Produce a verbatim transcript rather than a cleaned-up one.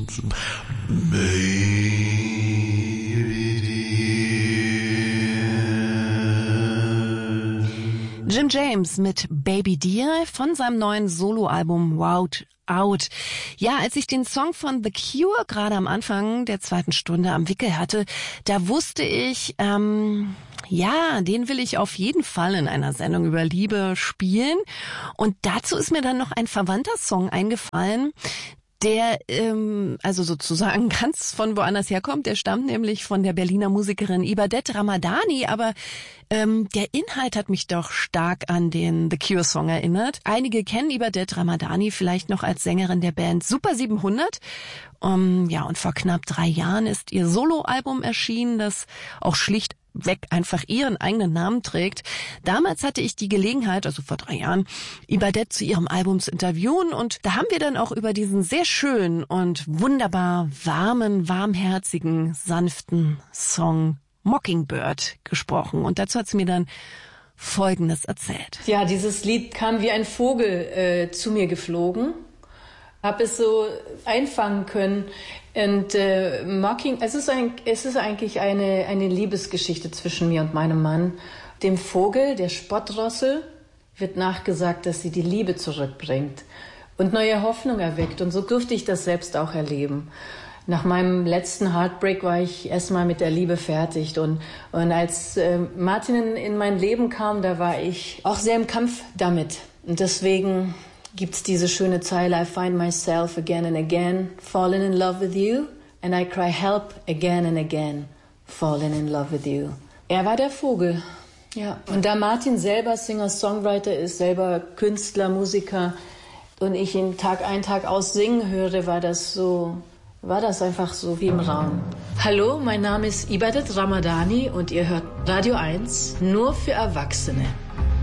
Jim James mit Baby Dear von seinem neuen Soloalbum Wowed Out. Ja, als ich den Song von The Cure gerade am Anfang der zweiten Stunde am Wickel hatte, da wusste ich, ähm, ja, den will ich auf jeden Fall in einer Sendung über Liebe spielen. Und dazu ist mir dann noch ein verwandter Song eingefallen, der ähm, also sozusagen ganz von woanders herkommt. Der stammt nämlich von der Berliner Musikerin Ibadet Ramadani, aber ähm, der Inhalt hat mich doch stark an den The Cure-Song erinnert. Einige kennen Ibadet Ramadani vielleicht noch als Sängerin der Band Super siebenhundert. Um, ja, und vor knapp drei Jahren ist ihr Soloalbum erschienen, das auch schlicht weg einfach ihren eigenen Namen trägt. Damals hatte ich die Gelegenheit, also vor drei Jahren, Ibadet zu ihrem Album zu interviewen und da haben wir dann auch über diesen sehr schönen und wunderbar warmen, warmherzigen, sanften Song Mockingbird gesprochen und dazu hat sie mir dann Folgendes erzählt. Ja, dieses Lied kam wie ein Vogel äh, zu mir geflogen. Habe es so einfangen können. Und äh, Mocking, es ist, ein, es ist eigentlich eine, eine Liebesgeschichte zwischen mir und meinem Mann. Dem Vogel, der Spottrossel, wird nachgesagt, dass sie die Liebe zurückbringt und neue Hoffnung erweckt. Und so durfte ich das selbst auch erleben. Nach meinem letzten Heartbreak war ich erstmal mit der Liebe fertig. Und, und als äh, Martin in, in mein Leben kam, da war ich auch sehr im Kampf damit. Und deswegen gibt's diese schöne Zeile, I find myself again and again, falling in love with you, and I cry help again and again, falling in love with you. Er war der Vogel, ja. Und da Martin selber Singer-Songwriter ist, selber Künstler, Musiker, und ich ihn Tag ein, Tag aus singen höre, war das so, war das einfach so wie im Raum. Hallo, mein Name ist Ibadet Ramadani und ihr hört Radio eins, nur für Erwachsene.